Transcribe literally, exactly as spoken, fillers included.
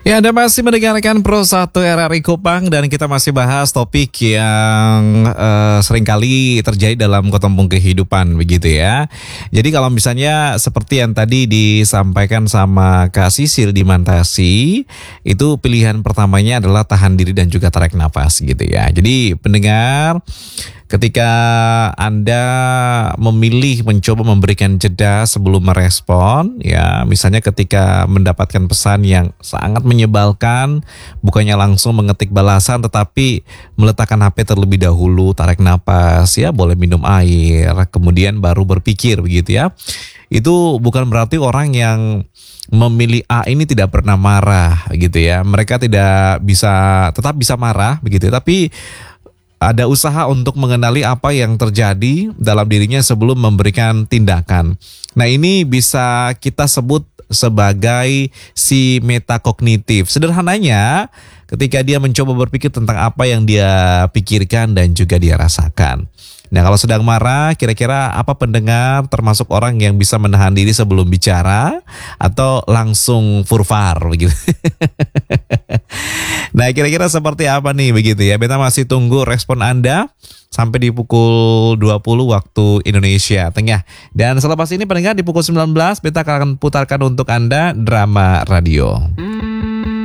Ya, Anda masih mendengarkan Pro satu R R I Kupang dan kita masih bahas topik yang uh, seringkali terjadi dalam ketumpung kehidupan begitu ya. Jadi kalau misalnya seperti yang tadi disampaikan sama Kak Sisil di Mantasi, itu pilihan pertamanya adalah tahan diri dan juga tarik nafas gitu ya. Jadi pendengar, ketika Anda memilih mencoba memberikan jeda sebelum merespon, ya misalnya ketika mendapatkan pesan yang sangat menyebalkan, bukannya langsung mengetik balasan tetapi meletakkan H P terlebih dahulu, tarik napas, ya boleh minum air, kemudian baru berpikir begitu ya. Itu bukan berarti orang yang memilih A ini tidak pernah marah gitu ya. Mereka tidak bisa, tetap bisa marah begitu, tapi ada usaha untuk mengenali apa yang terjadi dalam dirinya sebelum memberikan tindakan. Nah, ini bisa kita sebut sebagai si metakognitif. Sederhananya, ketika dia mencoba berpikir tentang apa yang dia pikirkan dan juga dia rasakan. Nah, kalau sedang marah, kira-kira apa pendengar termasuk orang yang bisa menahan diri sebelum bicara atau langsung furfar begitu? Nah, kira-kira seperti apa nih begitu ya? Beta masih tunggu respon Anda sampai di pukul dua puluh waktu Indonesia Tengah. Dan selepas ini pendengar di pukul sembilan belas Beta akan putarkan untuk Anda drama radio.